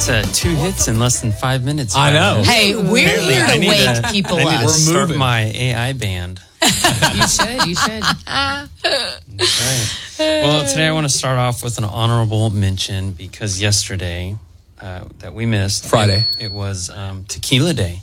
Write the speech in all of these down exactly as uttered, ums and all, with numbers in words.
That's uh, two hits in less than five minutes. I know. Hey, we're Apparently, here I to need wake to- people I need up. to We're start moving. my A I band. You should. You should. That's right. Well, today I want to start off with an honorable mention because yesterday uh, that we missed Friday. it, it was um, Tequila Day.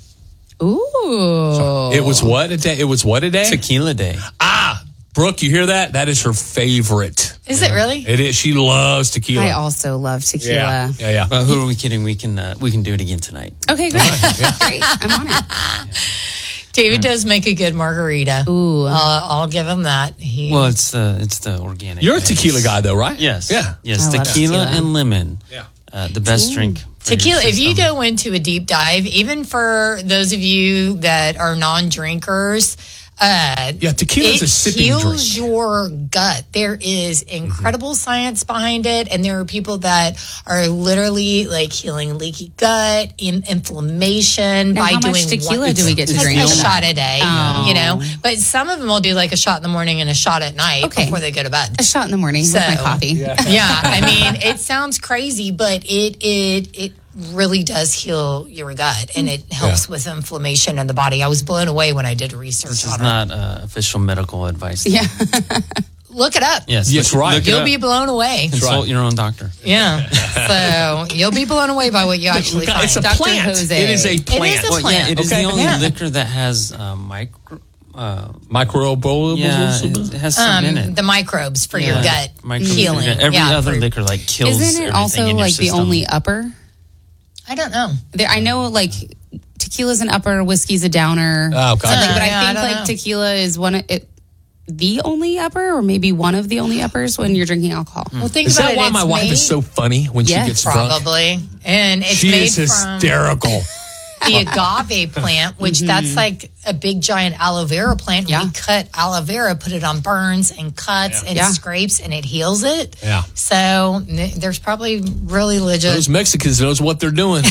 Ooh. It was what a day? It was what a day? Tequila Day. Ah, Brooke, you hear that? That is her favorite. Is it really? It is. She loves tequila. I also love tequila. yeah, yeah, yeah. But who are we kidding? We can uh, we can do it again tonight. Okay, great. Great. I'm on it. David does make a good margarita. Ooh. Uh, I'll give him that. He, Well, it's the it's the organic. You're a base. tequila guy, though, right? Yes. Yeah. Yes. I love Tequila, tequila. and lemon. Yeah. Uh, the best drink. for your Tequila, if you system. go into a deep dive, even for those of you that are non-drinkers, uh, Yeah, tequila's it a sipping heals drink. your gut. There is incredible science behind it, and there are people that are literally like healing leaky gut, in, inflammation Now, by how doing much tequila one- do we get to a, drink? a shot a day, Oh. you know. But some of them will do like a shot in the morning and a shot at night Okay. before they go to bed. A shot in the morning So- with my coffee. Yeah, I mean, it sounds crazy, but it it it really does heal your gut, and it helps with inflammation in the body. I was blown away when I did research This is on not uh, official medical advice. Yeah. it. Look it up. Yes. Yes, look- right. look it You'll up. be blown away. Consult right. your own doctor. Yeah. So you'll be blown away by what you actually find. It's a Doctor plant. Jose. It is a plant. It is a Well, plant. yeah, it is Okay. the only Yeah. liquor that has uh, micro. Uh, Microbial. yeah, it has some in um, it. the microbes for your Yeah. gut Microbes in healing. your gut. Every yeah, other for- liquor like kills. Isn't it everything also in your like the system. only upper? I don't know. There, I know like tequila's an upper, whiskey's a downer. Oh, God. Something, but Uh, yeah, I I think don't like know. tequila is one of it, the only upper, or maybe one of the only uppers when you're drinking alcohol. Well, think Is about that it. why it's my wife made, is so funny when Yes, she gets drunk? probably, and it's She made is from hysterical. the agave plant, which that's like a big giant aloe vera plant. Yeah. We cut aloe vera, put it on burns and cuts and Yeah. scrapes, and it heals it. Yeah. So n- there's probably really legit. Those Mexicans knows what they're doing.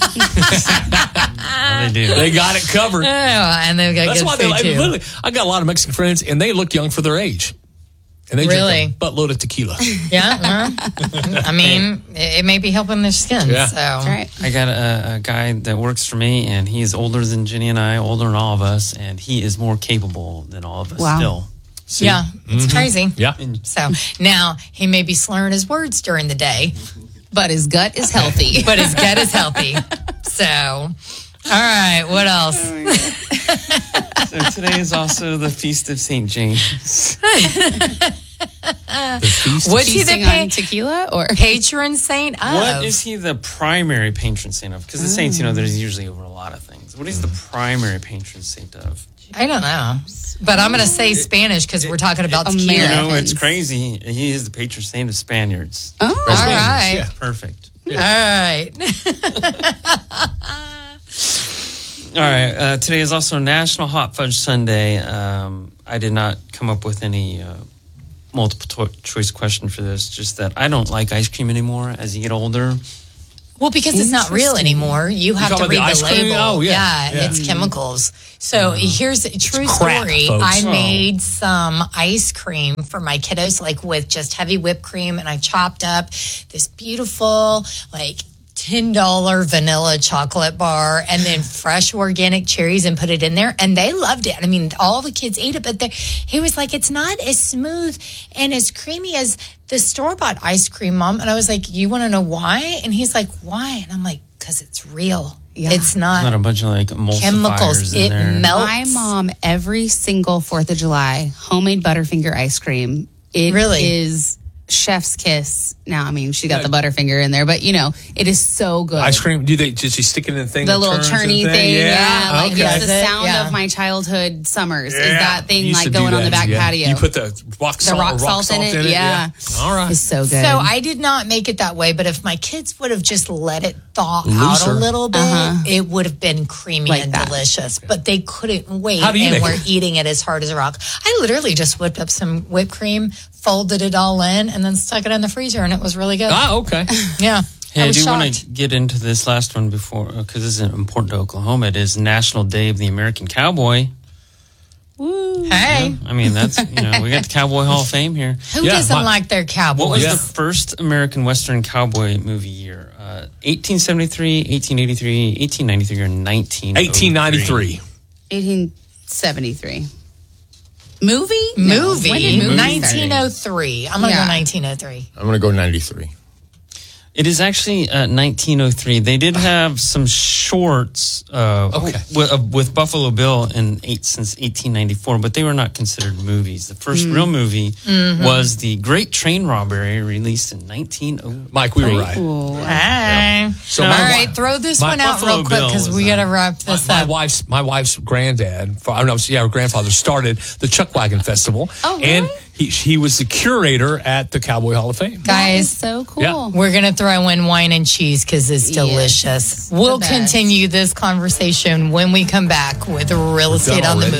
Yeah, they do. They got it covered. Oh, and they've got That's good why they food like, too. literally. I got a lot of Mexican friends, and they look young for their age. And they Really? drink a buttload of tequila. Yeah, well, I mean, it, it may be helping their skin. Yeah. So That's right. I got a, a guy that works for me, and he's older than Jenny and I, older than all of us, and he is more capable than all of us Wow. still. See? yeah, it's crazy. Yeah. So now he may be slurring his words during the day, But his gut is healthy. but his gut is healthy. So, all right, what else? So today is also the Feast of Saint James. The feast. What's he the Feasting pa- on tequila or patron saint of? What is he the primary patron saint of? Because the saints, you know, there's usually over a lot of things. What is the primary patron saint of? I don't know, but I'm going to say Spanish because we're talking about American. tequila. You know, it's Athens. crazy. He is the patron saint of Spaniards. oh, All right, Yeah. Perfect. all right. All right. Uh, today is also National Hot Fudge Sunday. Um, I did not come up with any uh, multiple to- choice question for this. Just that I don't like ice cream anymore as you get older. Well, because it's not real anymore. You have talking to about read the the, ice cream? label. Oh, yeah. Yeah. it's chemicals. So here's a true crap, story. folks. I Oh. made some ice cream for my kiddos, like with just heavy whipped cream, and I chopped up this beautiful, like, ten dollars vanilla chocolate bar and then fresh organic cherries and put it in there. And they loved it. I mean, all the kids ate it, but they, he was like, it's not as smooth and as creamy as the store-bought ice cream, Mom. And I was like, you want to know why? And he's like, why? And I'm like, because it's real. Yeah. It's not, Not a bunch of like emulsifiers chemicals. in It there. melts. my mom every single Fourth of July homemade Butterfinger ice cream. It Really? is chef's kiss. Now, I mean, she got the Butterfinger in there, but you know, it is so good. Ice cream? Do they just you stick it in the thing? The that little turns churny and thing, yeah, like okay. it's the Does it? sound Yeah. of my childhood summers. Is Yeah. that thing Used like to do going on that, the back yeah. patio? You put the rock the salt, rock, salt, in it, yeah. All right. It's so good. So I did not make it that way, but if my kids would have just let it thaw Looser. out a little bit, Uh-huh. it would have been creamy Like and that. delicious. But they couldn't wait, How do you and make were it? eating it as hard as a rock. I literally just whipped up some whipped cream, folded it all in, and then stuck it in the freezer, and it was really good. Ah, okay. Yeah. Hey, I I, was do shocked. want to get into this last one before, because this is important to Oklahoma. It is National Day of the American Cowboy. Woo. Hey, I mean, that's, you know, we got the Cowboy Hall of Fame here. who Yeah, doesn't my- like their Cowboys? What was Yeah. the first American Western cowboy movie year? Uh, eighteen seventy-three, eighteen eighty-three, eighteen ninety-three, or nineteen oh three? eighteen ninety-three. eighteen seventy-three. Movie? No. Movie, When did movies nineteen oh start? three. I'm going to Yeah. go nineteen oh three. I'm going to go ninety-three. It is actually uh, nineteen oh three. They did have some shorts uh, Okay. with, uh, with Buffalo Bill in eight, since eighteen ninety-four, but they were not considered movies. The first real movie was The Great Train Robbery, released in nineteen oh three. Mike, we were right. Ooh. Hey. So All my right, wi- throw this my one out Buffalo real quick Bill because was we that. got to wrap My, this my up. wife's my wife's granddad, I don't know, yeah, her grandfather started the Chuck Wagon Festival, Oh, really? and he he was the curator at the Cowboy Hall of Fame. That is Guys, so cool. Yeah. we're going to throw in wine and cheese because it's Yes, delicious. it's the We'll best. continue this conversation when we come back with Real Estate on the already.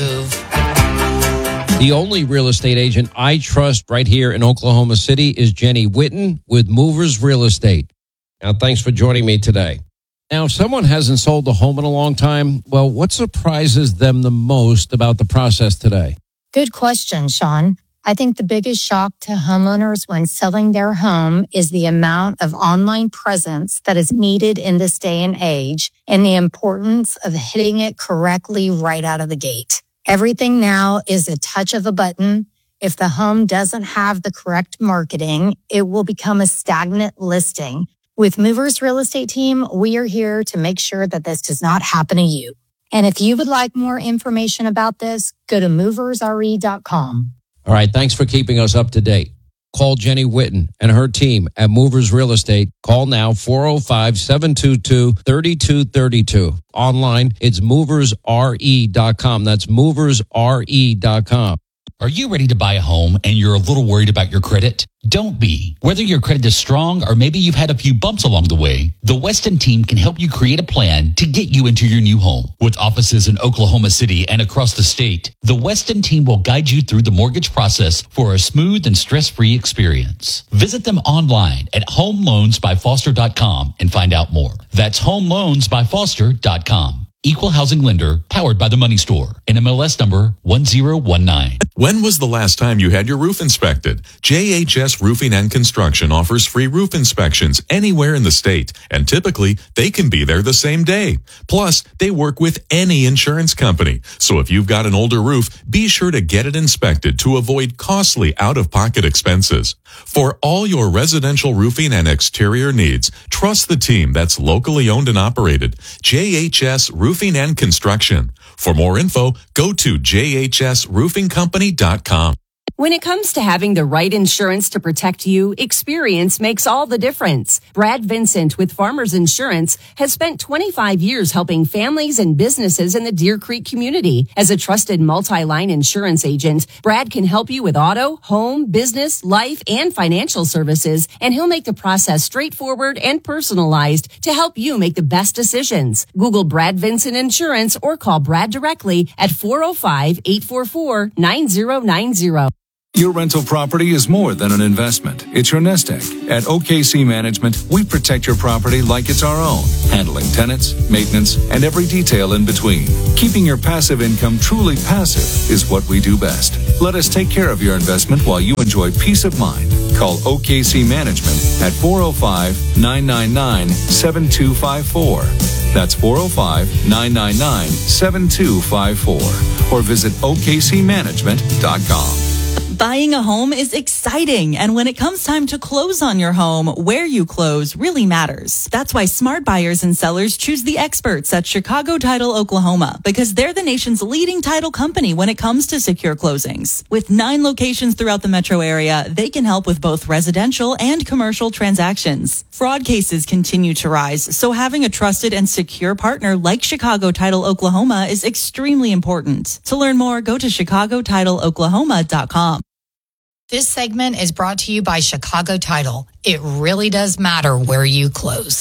Move. The only real estate agent I trust right here in Oklahoma City is Jenny Whitten with Movers Real Estate. Now, thanks for joining me today. Now, if someone hasn't sold a home in a long time, well, what surprises them the most about the process today? Good question, Sean. I think the biggest shock to homeowners when selling their home is the amount of online presence that is needed in this day and age and the importance of hitting it correctly right out of the gate. Everything now is a touch of a button. If the home doesn't have the correct marketing, it will become a stagnant listing. With Movers Real Estate Team, we are here to make sure that this does not happen to you. And if you would like more information about this, go to movers r e dot com. All right, thanks for keeping us up to date. Call Jenny Whitten and her team at Movers Real Estate. Call now, four oh five, seven two two, three two three two. Online, it's movers r e dot com. That's movers r e dot com. Are you ready to buy a home and you're a little worried about your credit? Don't be. Whether your credit is strong or maybe you've had a few bumps along the way, the Weston team can help you create a plan to get you into your new home. With offices in Oklahoma City and across the state, the Weston team will guide you through the mortgage process for a smooth and stress-free experience. Visit them online at home loans by foster dot com and find out more. That's home loans by foster dot com. Equal housing lender, powered by the Money Store. N M L S number one zero one nine. When was the last time you had your roof inspected? J H S Roofing and Construction offers free roof inspections anywhere in the state, and typically they can be there the same day. Plus, they work with any insurance company. So if you've got an older roof, be sure to get it inspected to avoid costly out-of-pocket expenses. For all your residential roofing and exterior needs, trust the team that's locally owned and operated. J H S Roofing and Construction. For more info, go to j h s roofing company dot com. When it comes to having the right insurance to protect you, experience makes all the difference. Brad Vincent with Farmers Insurance has spent twenty-five years helping families and businesses in the Deer Creek community. As a trusted multi-line insurance agent, Brad can help you with auto, home, business, life, and financial services, and he'll make the process straightforward and personalized to help you make the best decisions. Google Brad Vincent Insurance or call Brad directly at four oh five, eight four four, nine oh nine oh. Your rental property is more than an investment. It's your nest egg. At O K C Management, we protect your property like it's our own, handling tenants, maintenance, and every detail in between. Keeping your passive income truly passive is what we do best. Let us take care of your investment while you enjoy peace of mind. Call O K C Management at four oh five, nine nine nine, seven two five four. That's four oh five, nine nine nine, seven two five four. Or visit o k c management dot com. Buying a home is exciting, and when it comes time to close on your home, where you close really matters. That's why smart buyers and sellers choose the experts at Chicago Title Oklahoma, because they're the nation's leading title company when it comes to secure closings. With nine locations throughout the metro area, they can help with both residential and commercial transactions. Fraud cases continue to rise, so having a trusted and secure partner like Chicago Title Oklahoma is extremely important. To learn more, go to chicago title oklahoma dot com. This segment is brought to you by Chicago Title. It really does matter where you close.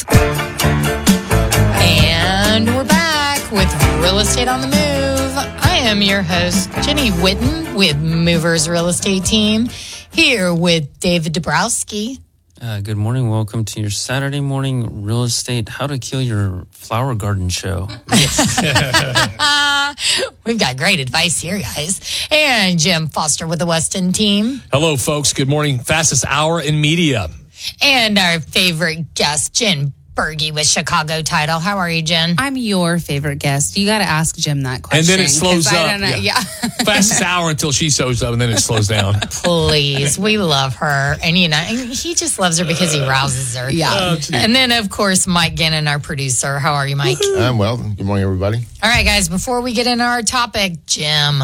And we're back with Real Estate on the Move. I am your host, Jenny Whitten with Movers Real Estate Team, here with David Dabrowski. Uh, good morning. Welcome to your Saturday morning real estate how to kill your flower garden show. We've got great advice here, guys. And Jim Foster with the Weston team. Hello, folks. Good morning. Fastest hour in media. And our favorite guest, Jen Berge with Chicago Title. How are you, Jen? I'm your favorite guest. You got to ask Jim that question. And then it slows 'cause I up. don't know- Yeah. yeah. Fastest hour until she shows up, and then it slows down. Please, we love her. And, you know, and he just loves her because he rouses her. Yeah. Oh, And then, of course, Mike Gannon, our producer. How are you, Mike? I'm well. Good morning, everybody. All right, guys, before we get into our topic, Jim.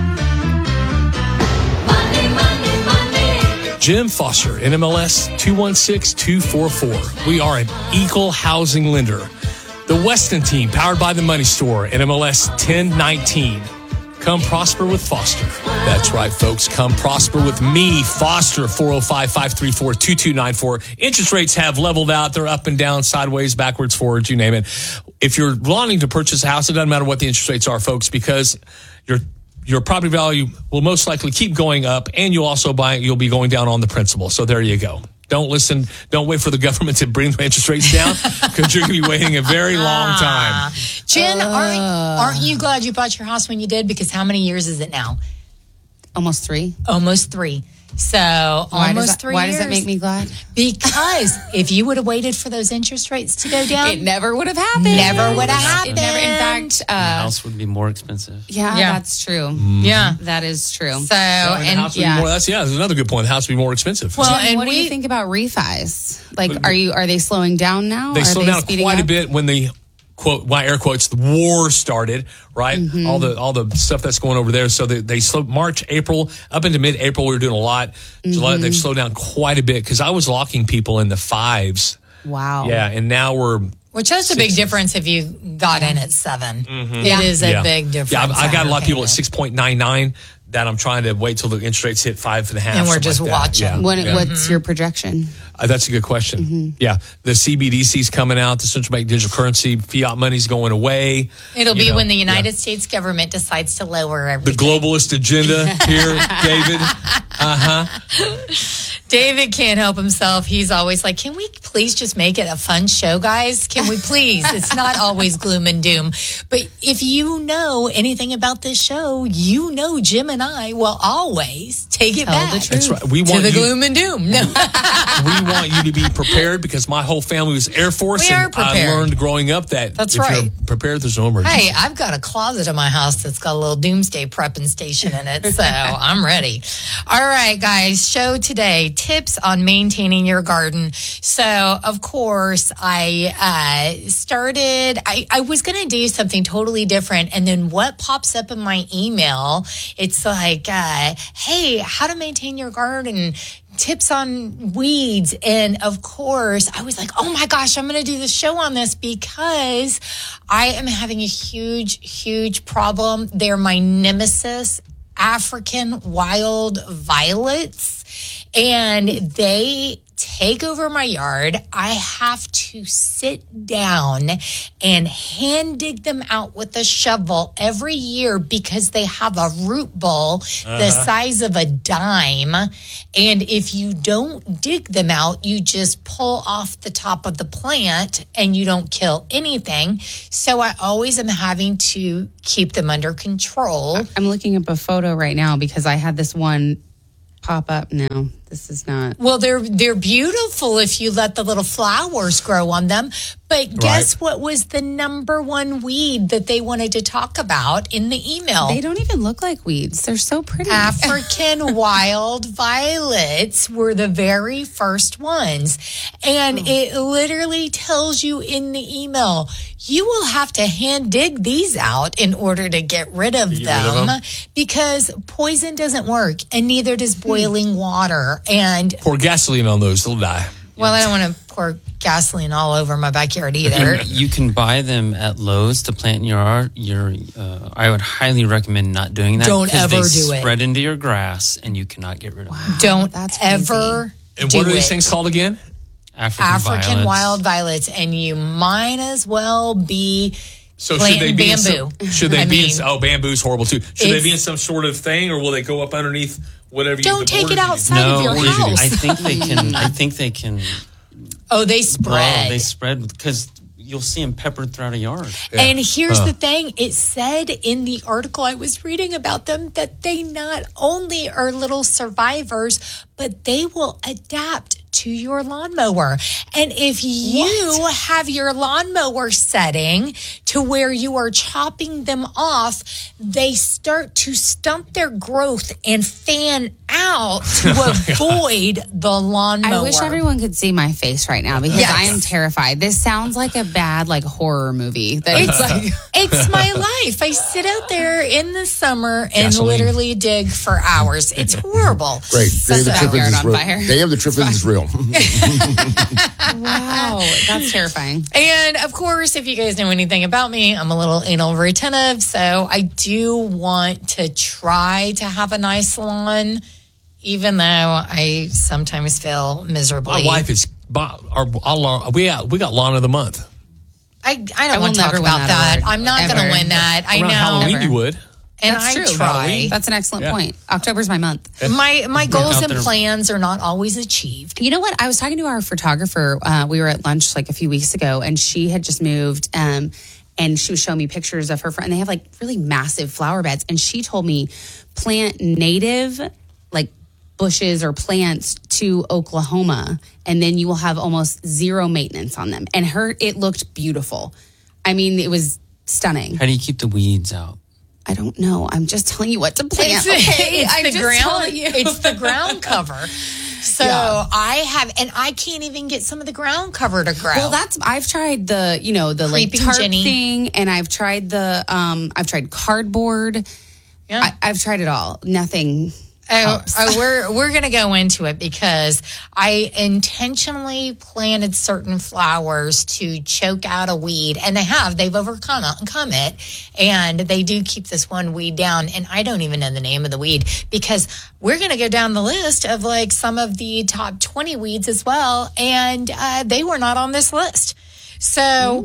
Jim Foster, N M L S two one six two four four. We are an equal housing lender. The Weston team, powered by the Money Store, N M L S ten nineteen. Come prosper with Foster. That's right, folks. Come prosper with me, Foster, four oh five, five three four, two two nine four. Interest rates have leveled out. They're up and down, sideways, backwards, forwards, you name it. If you're wanting to purchase a house, it doesn't matter what the interest rates are, folks, because your your property value will most likely keep going up, and you'll also buy you'll be going down on the principal. So there you go. Don't listen. Don't wait for the government to bring the interest rates down, because you're going to be waiting a very long time. Jen, aren't, aren't you glad you bought your house when you did? Because how many years is it now? Almost three. Almost three. So Why almost does that, three Why years. does that make me glad? Because if you would have waited for those interest rates to go down, It never would have happened. never would have happened. It never. In fact, The uh, house would be more expensive. yeah, Yeah. that's true. Yeah. That is true. So, And the and house would be yeah. more, that's, yeah, there's another good point. The house would be more expensive. Well, Jim, and what do we- you think about refis? Like, are you are they slowing down now? They are slowed they down speeding quite a up? bit when the quote, my air quotes, the war started, right? Mm-hmm. All the all the stuff that's going over there. So they, they slowed March, April, up into mid-April, we were doing a lot. July, Mm-hmm. they've slowed down quite a bit, because I was locking people in the fives. Wow. Yeah, and now we're... which that's a big Sixes. difference if you got in at seven. It is a yeah. big difference. Yeah, I, I got a lot of people at Okay. six point nine nine that I'm trying to wait till the interest rates hit five and a half. And we're something just like that. watching. Yeah. When, yeah. What's your projection? Uh, that's a good question. Yeah, the C B D C's coming out, the central bank digital currency, fiat money's going away. It'll You be know, when the United yeah. States government decides to lower The everything. globalist agenda here, David. David can't help himself. He's always like, can we please just make it a fun show, guys? Can we please? It's not always gloom and doom. But if you know anything about this show, you know Jim and I will always take it Tell back the truth. That's right. We to want the you, gloom and doom. No. we want you to be prepared, because my whole family was Air Force, We are and I prepared. learned growing up that That's if right. you're prepared, there's no emergency. Hey, I've got a closet in my house that's got a little doomsday prepping station in it, so I'm ready. All right, guys, show today, tips on maintaining your garden. So, of course, I uh, started, I, I was going to do something totally different, and then what pops up in my email, it's like, uh, hey, how to maintain your garden, tips on weeds. And of course, I was like, oh my gosh, I'm going to do the show on this because I am having a huge, huge problem. They're my nemesis, African wild violets. And they take over my yard. I have to sit down and hand dig them out with a shovel every year because they have a root ball uh-huh. the size of a dime. And if you don't dig them out, you just pull off the top of the plant and you don't kill anything. So I always am having to keep them under control. I'm looking up a photo right now because I had this one pop up. No, this is not. Well, they're they're beautiful if you let the little flowers grow on them. But guess right. what was the number one weed that they wanted to talk about in the email? They don't even look like weeds. They're so pretty. African wild violets were the very first ones. And oh. it literally tells you in the email, you will have to hand dig these out in order to get rid of, them, rid of them because poison doesn't work and neither does boiling hmm. water. And pour gasoline on those, they'll die. Well, I don't want to pour gasoline all over my backyard either. You can buy them at Lowe's to plant in your art. Your, uh, I would highly recommend not doing that. Don't ever they do spread it. Spread into your grass, and you cannot get rid of wow, them. Don't that's ever. And do what are it. these things called again? African, African violets. wild violets, and you might as well be So Plant should they be bamboo. in some, should they I be mean, in, oh bamboo's horrible too. Should they it's- be in some sort of thing, or will they go up underneath whatever? you Don't the take borders it you do? outside of your we- house. I think they can. I think they can. Oh, they Grow, spread. they spread because you'll see them peppered throughout a yard. And here's Huh. the thing. It said in the article I was reading about them that they not only are little survivors, but they will adapt to your lawnmower. And if you have your lawnmower setting to where you are chopping them off, they start to stunt their growth and fan out to avoid the lawnmower. I wish everyone could see my face right now because Yes. I am terrified. This sounds like a bad like horror movie. That It's, it's like it's my life. I sit out there in the summer and Gasoline. literally dig for hours. It's horrible. Great. Day of the Backyard Triffids is on real. fire. Day of the Triffids is real. wow, that's terrifying. And of course, if you guys know anything about me, I'm a little anal retentive. So I do want to try to have a nice lawn, even though I sometimes feel miserably. My wife is. Our, our lawn, we got we got lawn of the month. I, I don't I want will to talk never win about that that. award, I'm not going to ever. win that. I Around know. Halloween, Never. you would. And That's I true. try. That's an excellent Yeah. point. October's my month. My my goals out and there. plans are not always achieved. You know what? I was talking to our photographer. Uh, we were at lunch like a few weeks ago, and she had just moved. Um, and she was showing me pictures of her friend. And they have like really massive flower beds. And she told me plant native like bushes or plants to Oklahoma, and then you will have almost zero maintenance on them. And her, it looked beautiful. I mean, it was stunning. How do you keep the weeds out? I don't know. I'm just telling you what to plant. It's, okay, it's I'm the just ground. telling you. It's the ground cover. So Yeah. I have, and I can't even get some of the ground cover to grow. Well, that's I've tried the you know the like Creeping tarp Jenny. thing, and I've tried the um I've tried cardboard. Yeah. I, I've tried it all. Nothing. Oh, oh, we're we're gonna go into it because I intentionally planted certain flowers to choke out a weed, and they have they've overcome come it, and they do keep this one weed down. And I don't even know the name of the weed because we're gonna go down the list of like some of the top twenty weeds as well, and uh, they were not on this list. So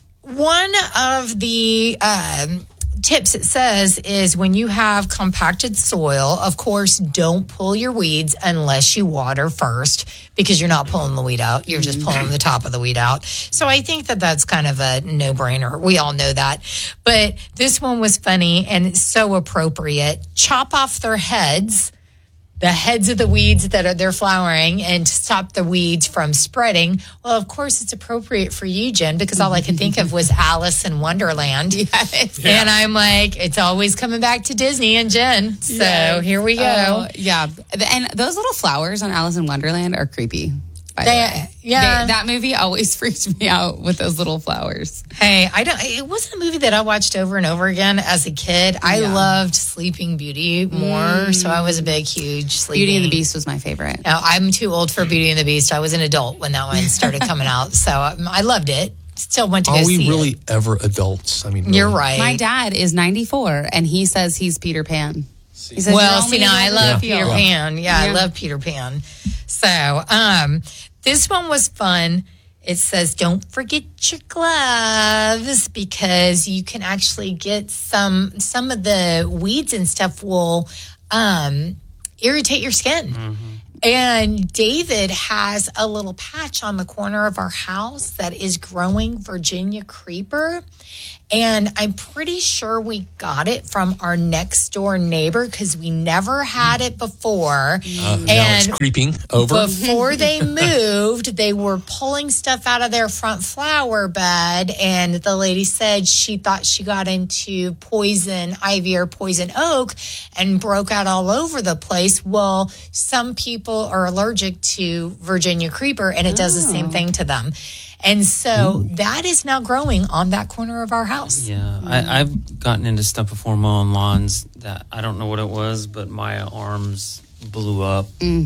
one of the um, tips it says is when you have compacted soil, of course, don't pull your weeds unless you water first because you're not pulling the weed out. You're just pulling the top of the weed out. So I think that that's kind of a no-brainer. We all know that. But this one was funny and it's so appropriate. Chop off their heads, the heads of the weeds that are they're flowering, and to stop the weeds from spreading. Well, of course, it's appropriate for you, Jen, because all I could think of was Alice in Wonderland. Yes. And I'm like, it's always coming back to Disney and Jen. So Yes. here we go. Oh, yeah, and those little flowers on Alice in Wonderland are creepy. By They- the way. yeah. They- that movie always freaked me out with those little flowers. Hey, I don't. It wasn't a movie that I watched over and over again as a kid. I Yeah. loved Sleeping Beauty more, so I was a big, huge Sleeping Beauty and the Beast was my favorite. No, I'm too old for Beauty and the Beast. I was an adult when that one started coming out, so um, I loved it. Still went to go Are see we really it. ever adults? I mean, You're really. right. My dad is ninety-four, and he says he's Peter Pan. He says, Well, "You're see, only now I as old love as you Peter feel." Pan. Yeah, I Yeah. love Peter Pan. So, um, this one was fun. It says, don't forget your gloves because you can actually get some, some of the weeds and stuff will um, irritate your skin. And David has a little patch on the corner of our house that is growing Virginia creeper. And I'm pretty sure we got it from our next door neighbor because we never had it before. Uh, now it's and creeping over. before they moved, they were pulling stuff out of their front flower bed. And the lady said she thought she got into poison ivy or poison oak and broke out all over the place. Well, some people are allergic to Virginia creeper and it does the same thing to them. And so that is now growing on that corner of our house. Yeah, I, I've gotten into stuff before mowing lawns that I don't know what it was, but my arms blew up.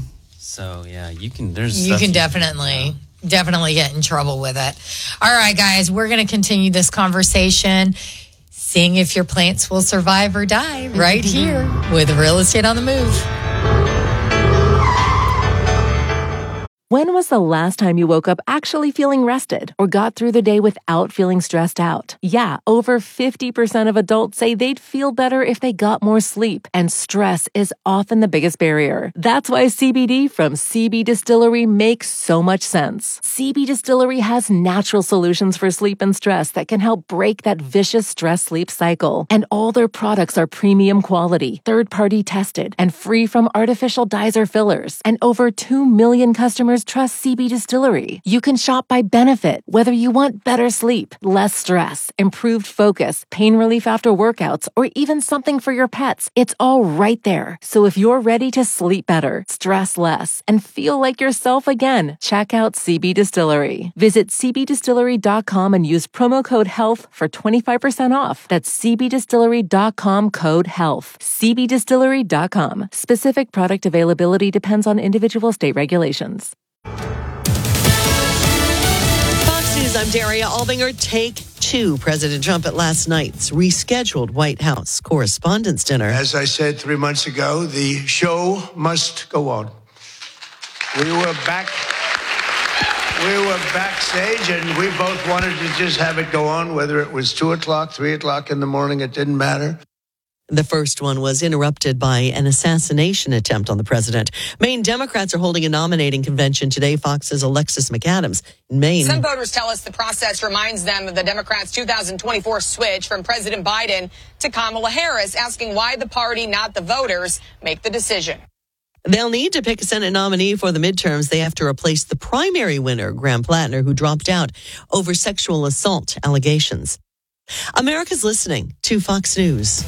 So yeah, you can. There's You stuff can definitely, definitely get in trouble with it. All right, guys, we're going to continue this conversation, seeing if your plants will survive or die right here with Real Estate on the Move. When was the last time you woke up actually feeling rested or got through the day without feeling stressed out? Yeah, over fifty percent of adults say they'd feel better if they got more sleep, and stress is often the biggest barrier. That's why C B D from C B Distillery makes so much sense. C B Distillery has natural solutions for sleep and stress that can help break that vicious stress-sleep cycle. And all their products are premium quality, third-party tested, and free from artificial dyes or fillers. And over two million customers trust C B Distillery. You can shop by benefit, whether you want better sleep, less stress, improved focus, pain relief after workouts, or even something for your pets. It's all right there. So if you're ready to sleep better, stress less, and feel like yourself again, check out C B Distillery. Visit c b distillery dot com and use promo code HEALTH for twenty-five percent off. That's c b distillery dot com code HEALTH. c b distillery dot com. Specific product availability depends on individual state regulations. Fox News, I'm Daria Albinger. Take two. President Trump at last night's rescheduled White House Correspondents' Dinner. As I said three months ago, the show must go on. We were back. We were backstage, and we both wanted to just have it go on, whether it was two o'clock, three o'clock in the morning, it didn't matter. The first one was interrupted by an assassination attempt on the president. Maine Democrats are holding a nominating convention today. Fox's Alexis McAdams in Maine. Some voters tell us the process reminds them of the Democrats' two thousand twenty-four switch from President Biden to Kamala Harris, asking why the party, not the voters, make the decision. They'll need to pick a Senate nominee for the midterms. They have to replace the primary winner, Graham Plattner, who dropped out over sexual assault allegations. America's listening to Fox News.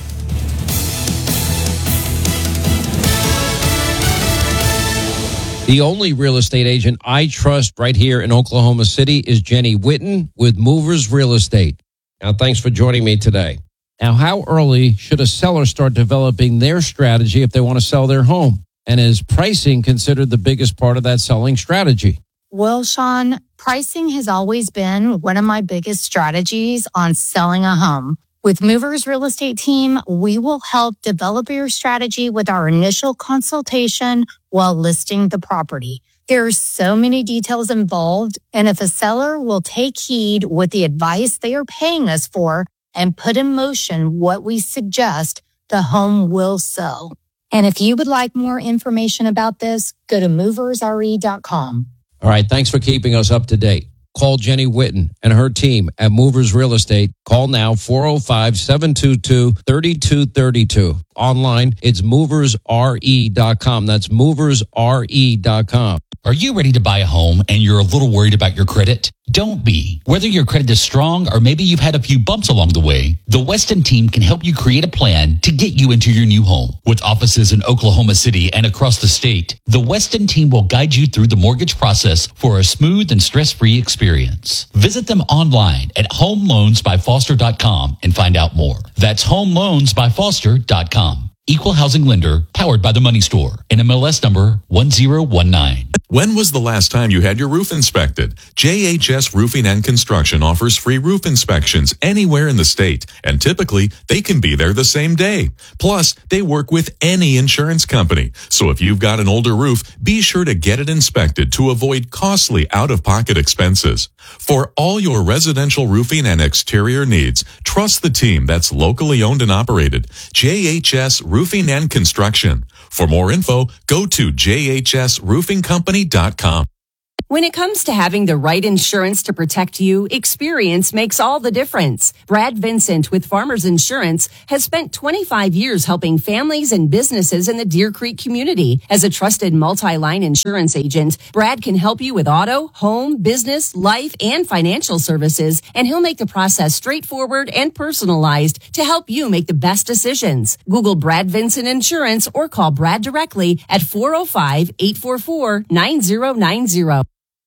The only real estate agent I trust right here in Oklahoma City is Jenny Whitten with Movers Real Estate. Now, thanks for joining me today. Now, how early should a seller start developing their strategy if they want to sell their home? And is pricing considered the biggest part of that selling strategy? Well, Sean, pricing has always been one of my biggest strategies on selling a home. With Movers Real Estate Team, we will help develop your strategy with our initial consultation while listing the property. There are so many details involved, and if a seller will take heed with the advice they are paying us for and put in motion what we suggest, the home will sell. And if you would like more information about this, go to movers r e dot com. All right, thanks for keeping us up to date. Call Jenny Whitten and her team at Movers Real Estate. Call now, four oh five, seven two two, three two three two. Online, it's movers r e dot com. That's movers r e dot com. Are you ready to buy a home and you're a little worried about your credit? Don't be. Whether your credit is strong or maybe you've had a few bumps along the way, the Weston team can help you create a plan to get you into your new home. With offices in Oklahoma City and across the state, the Weston team will guide you through the mortgage process for a smooth and stress-free experience. Visit them online at home loans by foster dot com and find out more. That's home loans by foster dot com. Equal housing lender, powered by the Money Store. N M L S number one zero one nine. When was the last time you had your roof inspected? J H S Roofing and Construction offers free roof inspections anywhere in the state, and typically they can be there the same day. Plus, they work with any insurance company. So if you've got an older roof, be sure to get it inspected to avoid costly out-of-pocket expenses. For all your residential roofing and exterior needs, trust the team that's locally owned and operated. J H S Roofing and Construction. For more info, go to j h s roofing company dot com. When it comes to having the right insurance to protect you, experience makes all the difference. Brad Vincent with Farmers Insurance has spent twenty-five years helping families and businesses in the Deer Creek community. As a trusted multi-line insurance agent, Brad can help you with auto, home, business, life, and financial services, and he'll make the process straightforward and personalized to help you make the best decisions. Google Brad Vincent Insurance or call Brad directly at four oh five, eight four four, nine oh nine oh.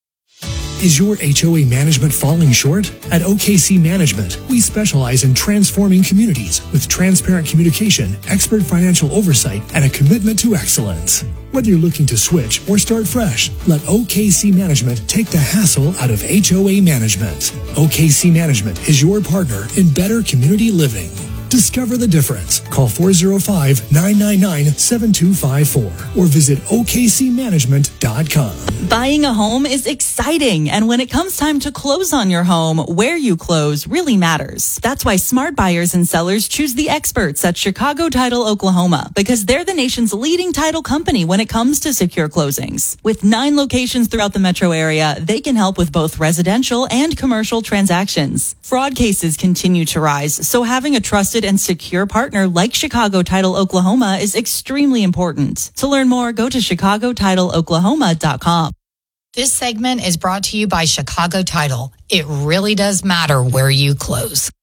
Is your H O A management falling short? At O K C Management, we specialize in transforming communities with transparent communication, expert financial oversight, and a commitment to excellence. Whether you're looking to switch or start fresh, let O K C Management take the hassle out of H O A management. O K C Management is your partner in better community living. Discover the difference. Call four oh five, nine nine nine, seven two five four or visit O K C management dot com. Buying a home is exciting, and when it comes time to close on your home, where you close really matters. That's why smart buyers and sellers choose the experts at Chicago Title Oklahoma, because they're the nation's leading title company when it comes to secure closings. With nine locations throughout the metro area, they can help with both residential and commercial transactions. Fraud cases continue to rise, so having a trusted and secure partner like Chicago Title Oklahoma is extremely important. To learn more, go to chicago title oklahoma dot com. This segment is brought to you by Chicago Title. It really does matter where you close.